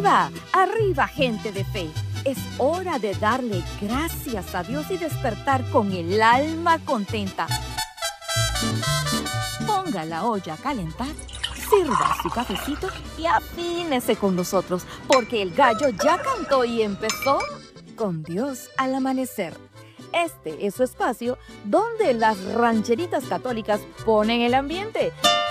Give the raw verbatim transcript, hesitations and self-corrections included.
Arriba, arriba, gente de fe. Es hora de darle gracias a Dios y despertar con el alma contenta. Ponga la olla a calentar, sirva su cafecito y afínese con nosotros, porque el gallo ya cantó y empezó con Dios al amanecer. Este es su espacio donde las rancheritas católicas ponen el ambiente